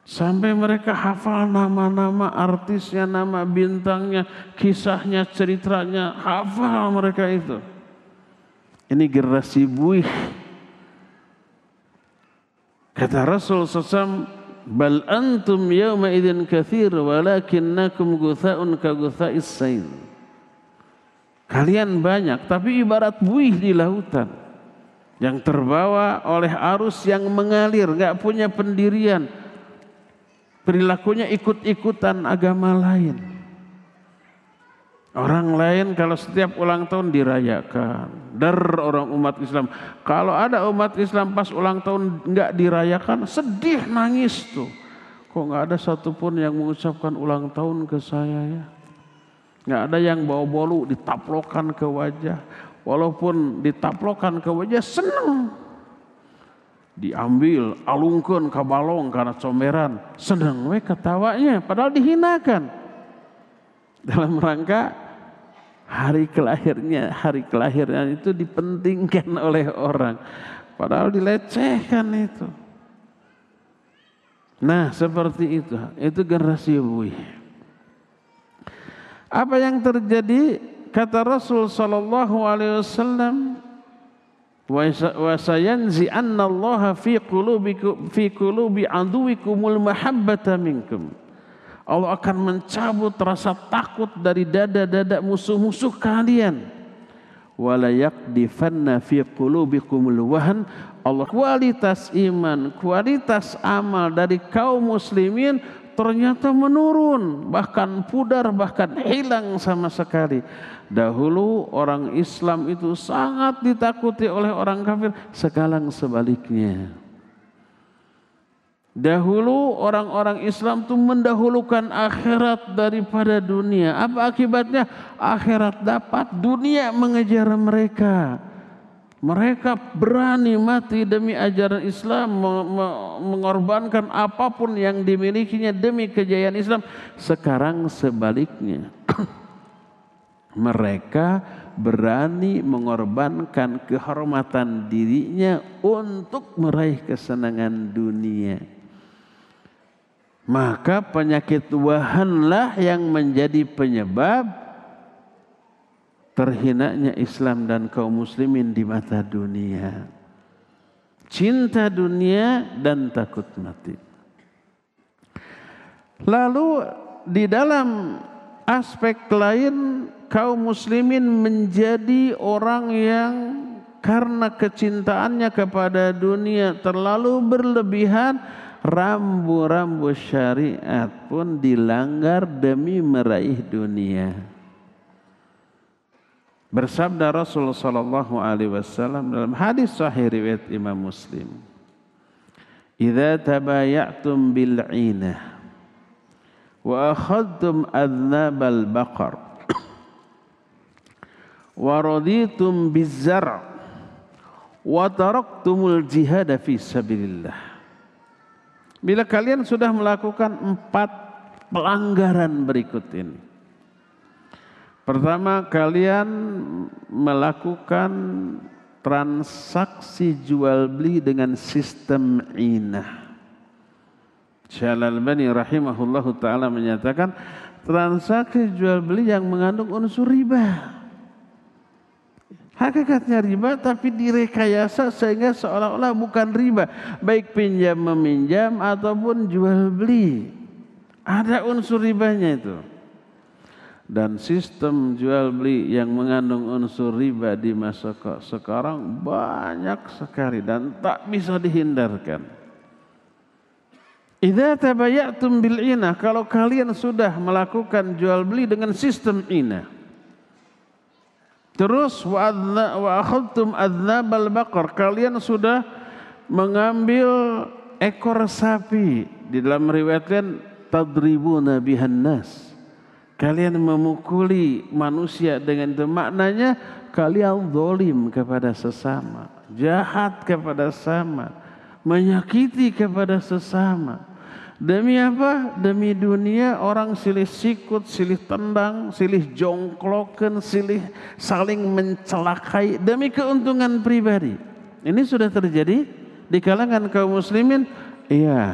Sampai mereka hafal nama-nama artisnya, nama bintangnya, kisahnya, ceritanya, hafal mereka itu. Ini generasi buih. Kata Rasul SAW, bal antum yawma idzin katsir walakinnakum gutha'un ka gutha'is sail. Kalian banyak tapi ibarat buih di lautan yang terbawa oleh arus yang mengalir, enggak punya pendirian. Perilakunya ikut-ikutan agama lain. Orang lain kalau setiap ulang tahun dirayakan. Orang umat Islam. Kalau ada umat Islam pas ulang tahun enggak dirayakan, sedih nangis tuh. Kok enggak ada satupun yang mengucapkan ulang tahun ke saya ya? Enggak ada yang bawa bolu ditaplokan ke wajah. Walaupun ditaplokan ke wajah senang. Diambil, alungkeun ka balong karena comberan, seneng we ketawanya padahal dihinakan. Dalam rangka hari kelahiran itu dipentingkan oleh orang, padahal dilecehkan itu. Nah, seperti itu generasi buih. Apa yang terjadi? Kata Rasul sallallahu alaihi wasallam, wa sayanzi anna Allah fi qulubi aduwikumul mahabbata minkum. Allah akan mencabut rasa takut dari dada-dada musuh-musuh kalian. Wala yaqdifanna fi qulubikumul wahn. Allah kualitas iman, kualitas amal dari kaum muslimin ternyata menurun, bahkan pudar, bahkan hilang sama sekali. Dahulu orang Islam itu sangat ditakuti oleh orang kafir, sekarang sebaliknya. Dahulu orang-orang Islam itu mendahulukan akhirat daripada dunia. Apa akibatnya? Akhirat dapat, dunia mengejar mereka. Mereka berani mati demi ajaran Islam, mengorbankan apapun yang dimilikinya demi kejayaan Islam. Sekarang sebaliknya. Mereka berani mengorbankan kehormatan dirinya untuk meraih kesenangan dunia. Maka penyakit wahanlah yang menjadi penyebab terhinanya Islam dan kaum muslimin di mata dunia. Cinta dunia dan takut mati. Lalu di dalam aspek lain, kaum muslimin menjadi orang yang karena kecintaannya kepada dunia terlalu berlebihan, rambu-rambu syariat pun dilanggar demi meraih dunia. Bersabda Rasulullah sallallahu alaihi wasallam dalam hadis sahih riwayat Imam Muslim, "Idza tabaya'tum bil 'inah wa akhadtum adnabal baqar wa raditum biz-zar' wa taraktumul jihad fi sabilillah." Bila kalian sudah melakukan 4 pelanggaran berikut ini. Pertama, kalian melakukan transaksi jual beli dengan sistem inah. Syalal-Bani rahimahullahu ta'ala menyatakan transaksi jual beli yang mengandung unsur riba. Hakikatnya riba tapi direkayasa sehingga seolah-olah bukan riba. Baik pinjam meminjam ataupun jual beli. Ada unsur ribanya itu. Dan sistem jual beli yang mengandung unsur riba di masa sekarang banyak sekali dan tak bisa dihindarkan. Idza tabaya'tum bil inah, kalau kalian sudah melakukan jual beli dengan sistem inah. Terus wa akhadtum adnabal baqar, kalian sudah mengambil ekor sapi. Di dalam riwayat lain tadribuna bihan nas. Kalian memukuli manusia dengan itu, maknanya kalian zalim kepada sesama, jahat kepada sesama, menyakiti kepada sesama. Demi apa? Demi dunia. Orang silih sikut, silih tendang, silih jongklokan, silih saling mencelakai demi keuntungan pribadi. Ini sudah terjadi di kalangan kaum muslimin. Iya.